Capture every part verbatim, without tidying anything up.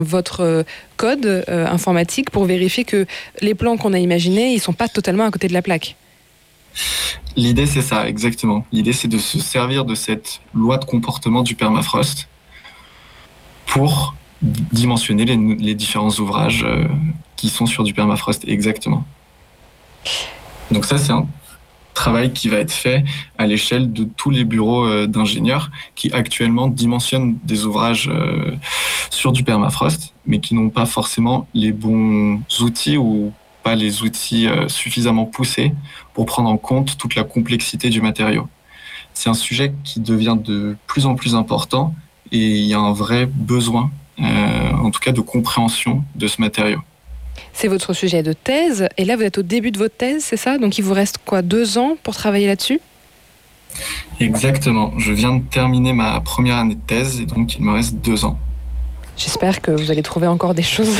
votre euh, code euh, informatique pour vérifier que les plans qu'on a imaginés, ils sont pas totalement à côté de la plaque. L'idée, c'est ça, exactement. L'idée, c'est de se servir de cette loi de comportement du permafrost pour dimensionner les, les différents ouvrages euh, qui sont sur du permafrost, exactement. Donc ça, c'est un travail qui va être fait à l'échelle de tous les bureaux euh, d'ingénieurs qui actuellement dimensionnent des ouvrages euh, sur du permafrost, mais qui n'ont pas forcément les bons outils ou pas les outils euh, suffisamment poussés pour prendre en compte toute la complexité du matériau. C'est un sujet qui devient de plus en plus important et il y a un vrai besoin, euh, en tout cas de compréhension de ce matériau. C'est votre sujet de thèse, et là vous êtes au début de votre thèse, c'est ça? Donc il vous reste quoi, deux ans pour travailler là-dessus? Exactement, je viens de terminer ma première année de thèse, et donc il me reste deux ans. J'espère que vous allez trouver encore des choses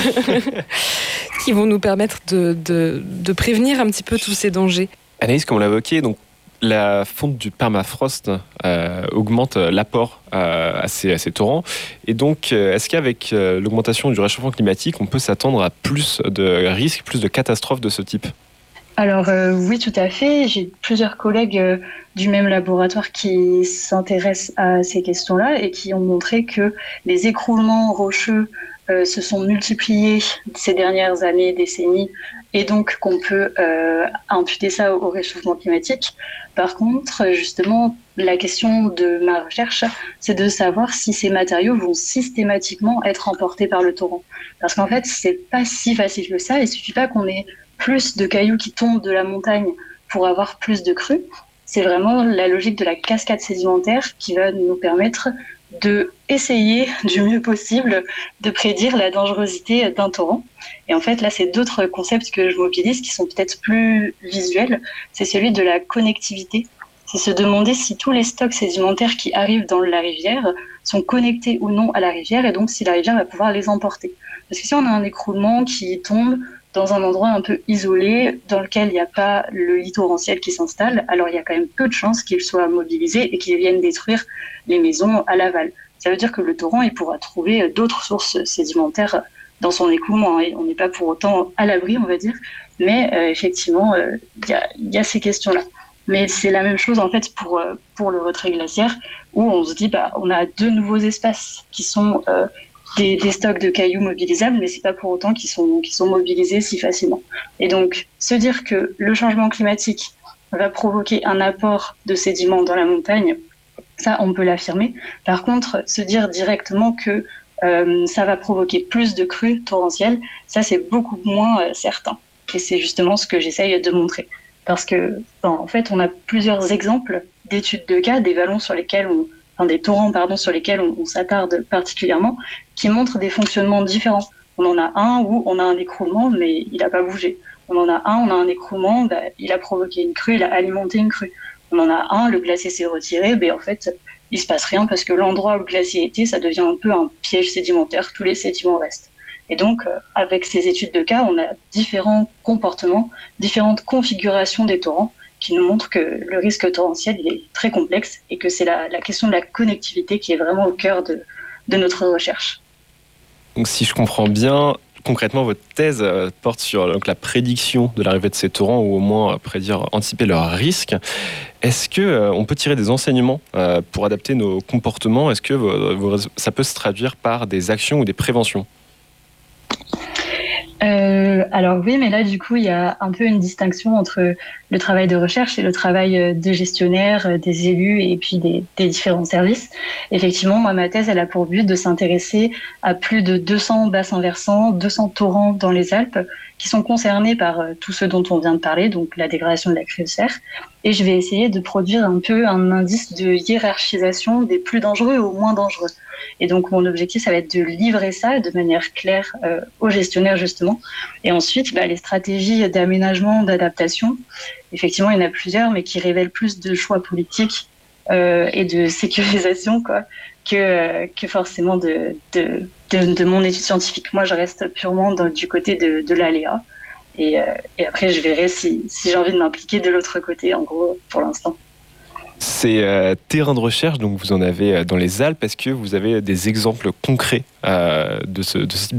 qui vont nous permettre de, de, de prévenir un petit peu tous ces dangers. Anaïs, comme on l'a évoqué, donc la fonte du permafrost euh, augmente l'apport euh, à, ces, à ces torrents. Et donc, euh, est-ce qu'avec euh, l'augmentation du réchauffement climatique, on peut s'attendre à plus de risques, plus de catastrophes de ce type ? Alors euh, oui, tout à fait. J'ai plusieurs collègues euh, du même laboratoire qui s'intéressent à ces questions-là et qui ont montré que les écroulements rocheux euh, se sont multipliés ces dernières années, décennies, et donc qu'on peut euh, imputer ça au réchauffement climatique. Par contre, justement, la question de ma recherche, c'est de savoir si ces matériaux vont systématiquement être emportés par le torrent. Parce qu'en fait, c'est pas si facile que ça. Il suffit pas qu'on ait plus de cailloux qui tombent de la montagne pour avoir plus de crues. C'est vraiment la logique de la cascade sédimentaire qui va nous permettre de essayer du mieux possible de prédire la dangerosité d'un torrent. Et en fait, là, c'est d'autres concepts que je mobilise qui sont peut-être plus visuels. C'est celui de la connectivité. C'est se demander si tous les stocks sédimentaires qui arrivent dans la rivière sont connectés ou non à la rivière, et donc si la rivière va pouvoir les emporter. Parce que si on a un écroulement qui tombe dans un endroit un peu isolé, dans lequel il n'y a pas le lit torrentiel qui s'installe, alors il y a quand même peu de chances qu'il soit mobilisé et qu'il vienne détruire les maisons à l'aval. Ça veut dire que le torrent, il pourra trouver d'autres sources sédimentaires dans son écoulement. Et on n'est pas pour autant à l'abri, on va dire, mais euh, effectivement, il euh, y, a, y a ces questions-là. Mais c'est la même chose en fait pour, euh, pour le retrait glaciaire, où on se dit, bah, on a deux nouveaux espaces qui sont euh, Des, des stocks de cailloux mobilisables, mais c'est pas pour autant qu'ils sont, qu'ils sont mobilisés si facilement. Et donc, se dire que le changement climatique va provoquer un apport de sédiments dans la montagne, ça, on peut l'affirmer. Par contre, se dire directement que euh, ça va provoquer plus de crues torrentielles, ça, c'est beaucoup moins euh, certain. Et c'est justement ce que j'essaye de montrer. Parce que, ben, en fait, on a plusieurs exemples d'études de cas, des vallons sur lesquels on Enfin, des torrents pardon, sur lesquels on, on s'attarde particulièrement, qui montrent des fonctionnements différents. On en a un où on a un écroulement, mais il n'a pas bougé. On en a un, on a un écroulement, bah, il a provoqué une crue, il a alimenté une crue. On en a un, le glacier s'est retiré, ben, en fait, il ne se passe rien parce que l'endroit où le glacier était, ça devient un peu un piège sédimentaire, tous les sédiments restent. Et donc, euh, avec ces études de cas, on a différents comportements, différentes configurations des torrents, qui nous montre que le risque torrentiel il est très complexe et que c'est la, la question de la connectivité qui est vraiment au cœur de, de notre recherche. Donc si je comprends bien, concrètement, votre thèse porte sur donc, la prédiction de l'arrivée de ces torrents, ou au moins prédire, anticiper leurs risques. Est-ce qu'on euh, peut tirer des enseignements euh, pour adapter nos comportements ? Est-ce que euh, ça peut se traduire par des actions ou des préventions ? Euh, alors oui, mais là du coup il y a un peu une distinction entre le travail de recherche et le travail de gestionnaire, des élus et puis des, des différents services. Effectivement, moi ma thèse elle a pour but de s'intéresser à plus de deux cents bassins versants, deux cents torrents dans les Alpes qui sont concernés par tout ce dont on vient de parler, donc la dégradation de la cryosphère. Et je vais essayer de produire un peu un indice de hiérarchisation des plus dangereux aux moins dangereux. Et donc, mon objectif, ça va être de livrer ça de manière claire euh, aux gestionnaires, justement. Et ensuite, bah, les stratégies d'aménagement, d'adaptation, effectivement, il y en a plusieurs, mais qui révèlent plus de choix politiques euh, et de sécurisation quoi, que, euh, que forcément de, de, de, de mon étude scientifique. Moi, je reste purement dans, du côté de, de l'aléa. Et, euh, et après, je verrai si, si j'ai envie de m'impliquer de l'autre côté, en gros, pour l'instant. Ces euh, terrains de recherche, donc vous en avez dans les Alpes. Est-ce que vous avez des exemples concrets euh, de ce, de ce type